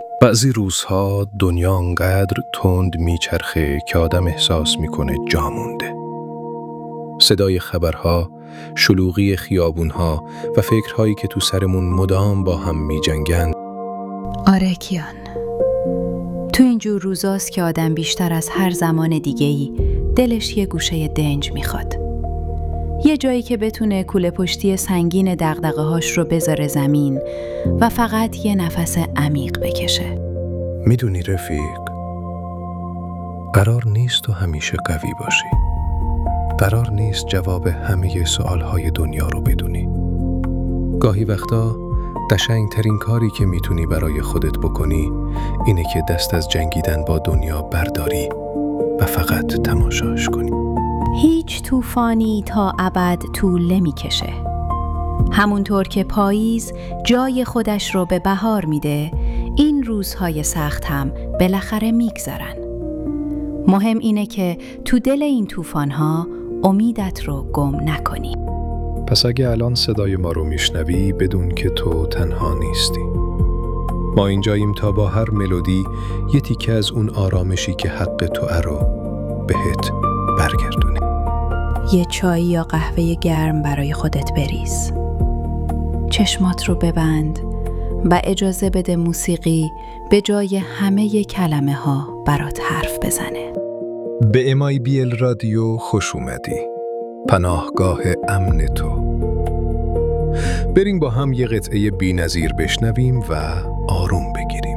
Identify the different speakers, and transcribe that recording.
Speaker 1: بعضی روزها دنیا انقدر تند میچرخه که آدم احساس میکنه جا مونده. صدای خبرها، شلوغی خیابونها و فکرهایی که تو سرمون مدام با هم میجنگن.
Speaker 2: آره کیان، تو اینجور روزاست که آدم بیشتر از هر زمان دیگه‌ای دلش یه گوشه دنج میخواد. یه جایی که بتونه کوله پشتی سنگین دغدغه‌هاش رو بذاره زمین و فقط یه نفس عمیق بکشه.
Speaker 1: میدونی رفیق، قرار نیست تو همیشه قوی باشی. قرار نیست جواب همه سوالهای دنیا رو بدونی. گاهی وقتا قشنگترین کاری که میتونی برای خودت بکنی اینه که دست از جنگیدن با دنیا برداری و فقط تماشاش کنی.
Speaker 2: هیچ طوفانی تا ابد طول نمی‌کشه. همونطور که پاییز جای خودش رو به بهار میده، این روزهای سخت هم بالاخره میگذرن. مهم اینه که تو دل این طوفان‌ها امیدت رو گم نکنی.
Speaker 1: پس اگه الان صدای ما رو میشنوی بدون که تو تنها نیستی. ما اینجاییم تا با هر ملودی یه تیکه از اون آرامشی که حق تو رو بهت برگردونیم.
Speaker 2: یه چای یا قهوه گرم برای خودت بریز. چشمات رو ببند و اجازه بده موسیقی به جای همه کلمه ها برات حرف بزنه.
Speaker 1: به MIBL رادیو خوش اومدی. پناهگاه امن تو. بریم با هم یه قطعه بی‌نظیر بشنویم و آروم بگیریم.